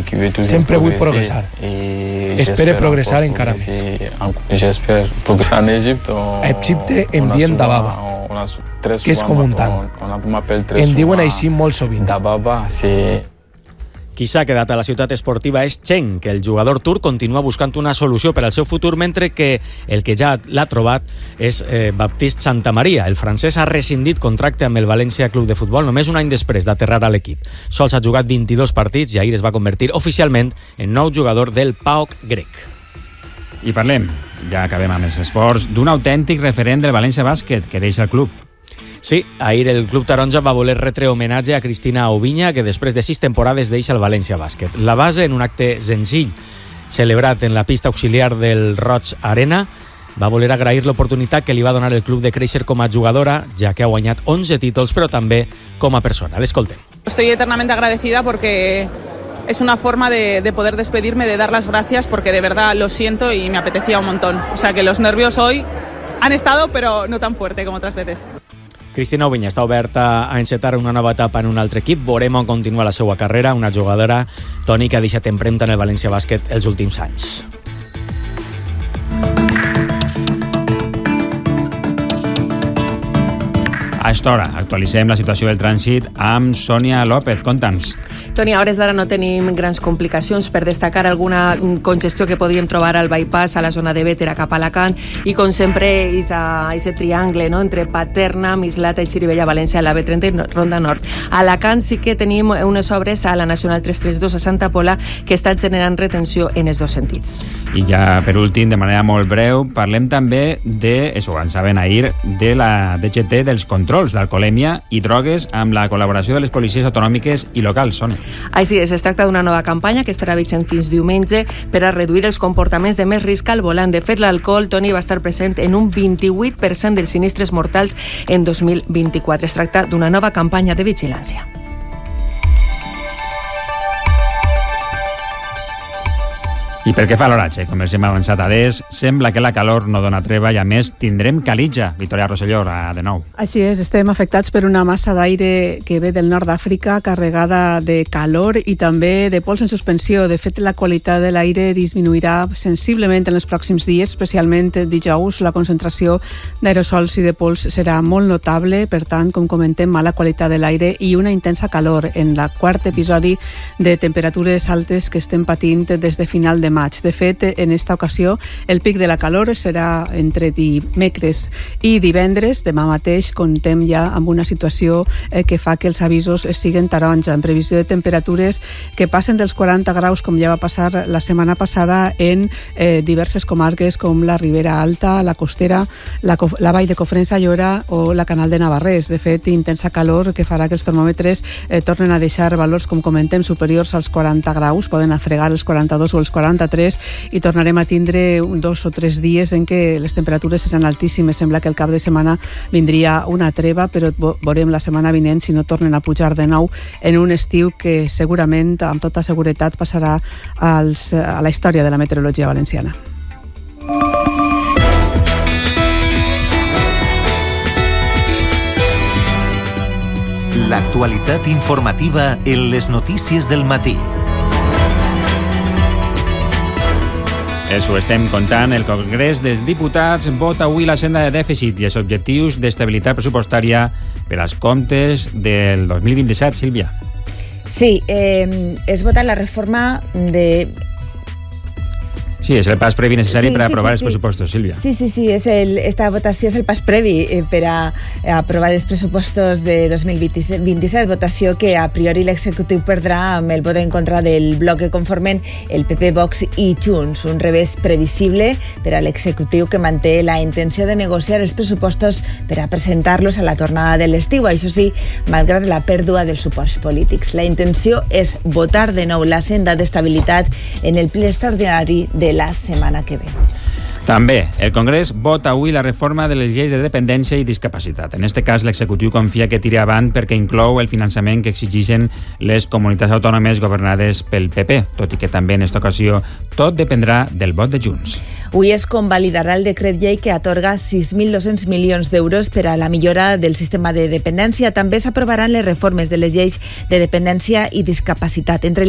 Sempre vull progressar. Espero progressar encara més. A Egipte em diuen Dababa, que és com un tanc. Em diuen així molt sovint. Qui s'ha quedat a la ciutat esportiva és Cheng, que el jugador turc continua buscant una solució per al seu futur, mentre que el que ja l'ha trobat és Baptiste Santamaria. El francès ha rescindit contracte amb el València Club de Futbol només un any després d'aterrar a l'equip. Sols ha jugat 22 partits i ahir es va convertir oficialment en nou jugador del PAOK grec. I parlem, ja acabem amb els esports, d'un autèntic referent del València Bàsquet que deixa el club. Sí, ahir el Club Taronja va voler retre homenatge a Cristina Oviña, que després de 6 temporades deixa el València Bàsquet. La base, en un acte senzill, celebrat en la pista auxiliar del Roig Arena, va voler agrair l'oportunitat que li va donar el club de créixer com a jugadora, ja que ha guanyat 11 títols, però també com a persona. L'escoltem. Estoy eternamente agradecida porque es una forma de poder despedirme, de dar las gracias, porque de verdad lo siento y me apetecía un montón. O sea que los nervios hoy han estado, pero no tan fuerte como otras veces. Cristina Oviña està oberta a encetar una nova etapa en un altre equip. Veurem on continua la seva carrera. Una jugadora, Toni, que ha deixat empremta en el València Bàsquet els últims anys. A aquesta hora actualitzem la situació del trànsit amb Sònia López. Conta'ns. Toni, a hores d'ara no tenim grans complicacions. Per destacar alguna congestió que podíem trobar al bypass a la zona de Bétera cap a Alacant, i com sempre aquest triangle, no?, entre Paterna, Mislata i Xirivella, València, la B30 i Ronda Nord. A Alacant sí que tenim unes obres a la Nacional 332 a Santa Pola que estan generant retenció en els dos sentits. I ja per últim, de manera molt breu, parlem també de, això ho en saben ahir, de la DGT dels controls d'alcoholèmia i drogues amb la col·laboració de les policies autonòmiques i locals. Sona. Així és, es tracta d'una nova campanya que estarà vigent fins diumenge per a reduir els comportaments de més risc al volant. De fet, l'alcohol, Toni, va estar present en un 28% dels sinistres mortals en 2024. Es tracta d'una nova campanya de vigilància. I pel que fa a l'oratge, com els hem avançat a des, sembla que la calor no dona treva i, a més, tindrem calitja. Victòria Rosselló, de nou. Així és, estem afectats per una massa d'aire que ve del nord d'Àfrica carregada de calor i també de pols en suspensió. De fet, la qualitat de l'aire disminuirà sensiblement en els pròxims dies, especialment dijous. La concentració d'aerosols i de pols serà molt notable, per tant, com comentem, mala qualitat de l'aire i una intensa calor en el quart episodi de temperatures altes que estem patint des de final de maig. De fet, en esta ocasió, el pic de la calor serà entre dimecres i divendres. Demà mateix comptem ja amb una situació que fa que els avisos siguen taronja, en previsió de temperatures que passen dels 40 graus, com ja va passar la setmana passada en diverses comarques com la Ribera Alta, la Costera, la Vall de Cofrents a Llora o la Canal de Navarrés. De fet, intensa calor que farà que els termòmetres tornen a deixar valors, com comentem, superiors als 40 graus, poden fregar els 42 o els 43, i tornarem a tindre 2 o 3 dies en què les temperatures seran altíssimes. Sembla que el cap de setmana vindria una treva, però veurem la setmana vinent si no tornen a pujar de nou en un estiu que segurament, amb tota seguretat, passarà a la història de la meteorologia valenciana. L'actualitat informativa en les notícies del matí. Això estem contant. El Congrés dels Diputats vota avui la senda de dèficit i els objectius d'estabilitat pressupostària per als comptes del 2027, Sílvia. Sí, es vota la reforma de... Sí, és el pas previ necessari per aprovar els pressupostos, Sílvia. Sí, esta votació és el pas previ per a aprovar els pressupostos de 2027, votació que a priori l'executiu perdrà amb el vot en contra del bloc que conformen el PP, Vox i Junts, un revés previsible per a l'executiu que manté la intenció de negociar els pressupostos per a presentar-los a la tornada de l'estiu, això sí, malgrat la pèrdua dels suports polítics. La intenció és votar de nou la senda d'estabilitat en el ple extraordinari de la setmana que ve. També, el Congrés vota avui la reforma de les lleis de dependència i discapacitat. En aquest cas, l'executiu confia que tiri avant perquè inclou el finançament que exigeixen les comunitats autònomes governades pel PP, tot i que també en aquesta ocasió tot dependrà del vot de Junts. Avui es convalidarà el decret llei que atorga 6.200 milions d'euros per a la millora del sistema de dependència. També s'aprovaran les reformes de les lleis de dependència i discapacitat. Entre